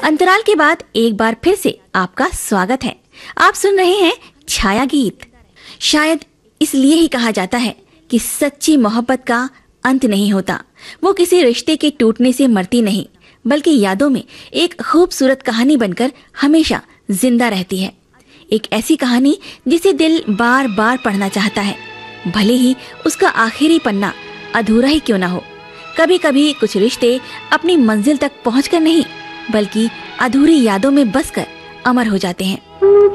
अंतराल के बाद एक बार फिर से आपका स्वागत है। आप सुन रहे हैं छाया गीत। शायद इसलिए ही कहा जाता है कि सच्ची मोहब्बत का अंत नहीं होता। वो किसी रिश्ते के टूटने से मरती नहीं, बल्कि यादों में एक खूबसूरत कहानी बनकर हमेशा जिंदा रहती है। एक ऐसी कहानी जिसे दिल बार बार पढ़ना चाहता है, भले ही उसका आखिरी पन्ना अधूरा ही क्यों ना हो। कभी कभी कुछ रिश्ते अपनी मंजिल तक पहुंचकर नहीं, बल्कि अधूरी यादों में बसकर अमर हो जाते हैं।